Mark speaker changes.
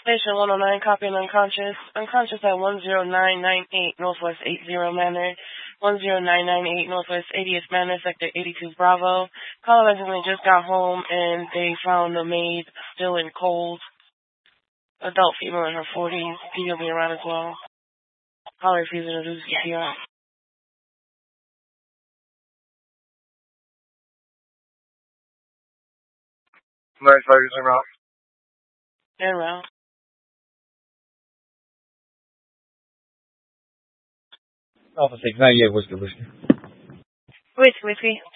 Speaker 1: Station 109, copy and unconscious. Unconscious at 10998 Northwest 80 Manor. 10998 Northwest 80th Manor, Sector 82 Bravo. Caller resident just got home and they found the maid still in cold. Adult female in her 40s. Can you be around as well? Caller refusing to do CPR.
Speaker 2: Nice, how you doing, Ralph?
Speaker 1: And Ralph.
Speaker 3: Alpha 6, 98, whiskey.
Speaker 1: Whiskey.